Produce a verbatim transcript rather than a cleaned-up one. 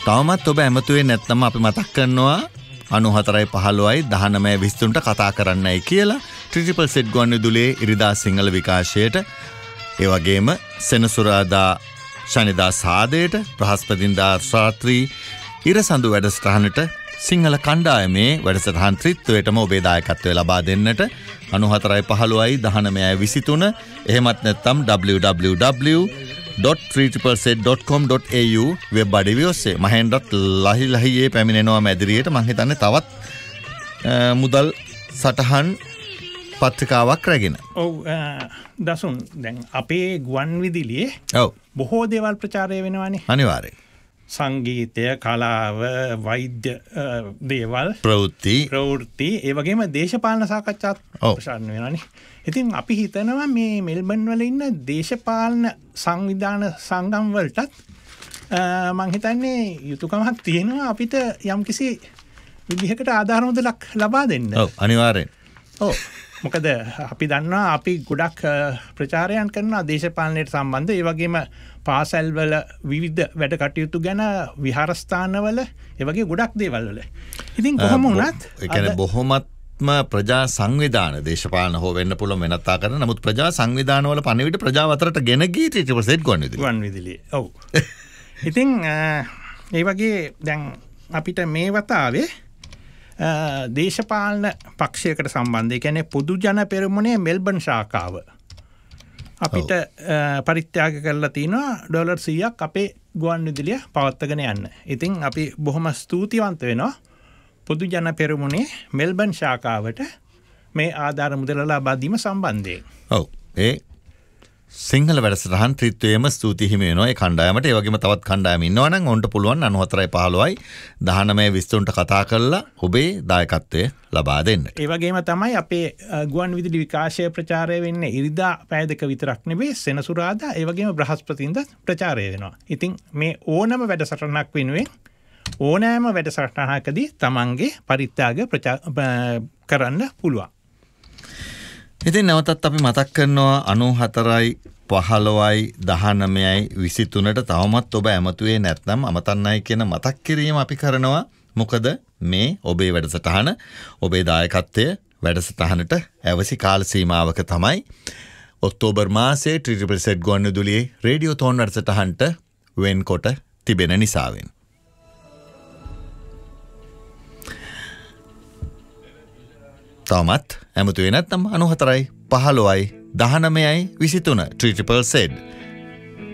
තවමත් ඔබ ඇමතුවේ නැත්නම් අපි මතක් කරනවා අනුහතරයි පහළොවයි දහනවයි විසිතුනට කතා කරන්නයි කියලා ට්‍රිපල් සෙට් ගුවන්විදුලියේ ඉරිදා සිංහල විකාශයට ඒ වගේම සෙනසුරාදා ශනිදා සාදයට බ්‍රහස්පතින්දා රාත්‍රී ඉරසඳු වැඩසටහනට සිංහල කණ්ඩායමේ වැඩසටහන් ත්‍රිත්වයටම ඔබේ දායකත්වය ලබා දෙන්නට අනුහතරයි පහළොවයි දහනවයි විසිතුන එහෙමත් නැත්නම් w w w dot triple set dot com dot a u web අඩවිය ඔස්සේ මහෙන්ද්‍රත් ලහි ලහියේ පැමිණෙනවා මැදිරියට මං හිතන්නේ තවත් මුදල් සටහන් පත්‍රිකාවක් රැගෙන. ඔව් දසුන් දැන් අපේ ගුවන් විදුලියේ ඔව් බොහෝ දේවල් ප්‍රචාරය වෙනවානේ. අනිවාර්යයෙන්. සංගීතය, කලාව, වෛද්‍ය දේවල්, ප්‍රවෘත්ති ප්‍රවෘත්ති ඒ වගේම දේශපාලන සාකච්ඡාත් ප්‍රචාරණය වෙනවානේ. ඉතින් අපි හිතනවා මේ මෙල්බන් වල ඉන්න දේශපාලන සංවිධාන සංගම් වලටත් මං හිතන්නේ යුතුයකමක් තියෙනවා අපිට යම්කිසි විදිහකට ආධාර මුදලක් ලබා දෙන්න. ඔව් අනිවාර්යෙන්. ඔව් මොකද අපි දන්නවා අපි ගොඩක් ප්‍රචාරයන් කරනවා දේශපාලනයට සම්බන්ධ ඒ වගේම පාසල් වල විවිධ වැඩ කටයුතු ගැන විහාරස්ථානවල ඒ වගේ ගොඩක් දේවල් වල. ඉතින් කොහොම වුණත් ඒ කියන්නේ බොහොමත් ප්‍රජා සංවිධාන දේශපාලන හෝ වෙන්න පුළුවන් වෙනත් ආකාරයක නමුත් ප්‍රජා සංවිධාන වල පණිවිඩ ප්‍රජාව අතරට ගෙන ගිය ට්‍රිපල් සෙට් ගුවන්විදුලිය. ගුවන්විදුලිය. ඔව්. ඉතින් ඒ වගේ දැන් අපිට මේ වතාවේ දේශපාලන පක්ෂයකට සම්බන්ධ ඒ කියන්නේ පොදු ජන පෙරමුණේ මෙල්බන් ශාඛාව අපිට පරිත්‍යාග කරලා තිනවා ඩොලර් සීයක් අපේ ගුවන්විදුලිය පවත්වාගෙන යන්න. ඉතින් අපි බොහොම ස්තුතිවන්ත වෙනවා පොදු ජන පෙරමුණේ මෙල්බන් ශාඛාවට මේ ආධාර මුදල ලබා දීම සම්බන්ධයෙන්. ඔව්. ඒ සිංහල වැඩසටහන් ත්‍රිත්වයේම ස්තුති හිමි වෙනවා ඒ කණ්ඩායමට. ඒ වගේම තවත් කණ්ඩායම් ඉන්නවා නම් ඔවුන්ට පුළුවන් අනුහතරයි පහළොවයි දහනවයි විසිතුනට කතා කරලා ඔබේ දායකත්වය ලබා දෙන්න. ඒ වගේම තමයි අපේ ගුවන්විදුලි විකාශය ප්‍රචාරය වෙන්නේ ඉරිදා පැය දෙක විතරක් නෙවෙයි සෙනසුරාදා ඒ වගේම බ්‍රහස්පතින්දා ප්‍රචාරය වෙනවා. ඉතින් මේ ඕනම වැඩසටහනක් වෙනුවෙන් ඕනෑම වැඩසටහනකදී තමන්ගේ පරිත්‍යාග කරන්න පුළුවන්. ඉතින් නැවතත් අපි මතක් කරනවා අනුහතරයි පහළොවයි දහනවයි විසිතුනට තවමත් ඔබ ඇමතුවේ නැත්නම් අමතන්නයි කියන මතක් කිරීම අපි කරනවා. මොකද මේ ඔබේ වැඩසටහන ඔබේ දායකත්වය වැඩසටහනට ඇවසි කාල සීමාවක තමයි ඔක්තෝබර් මාසයේ ට්‍රිපල් සෙට් ගුවන්විදුලියේ රේඩියෝ තෝන් වැඩසටහනට වෙන්කොට තිබෙන නිසාවෙන්. තවමත් ඇමතුවේ නැත්නම් අනුහතරයි පහළොවයි දහනවයි විසිතුන ට්‍රිපල් සෙට්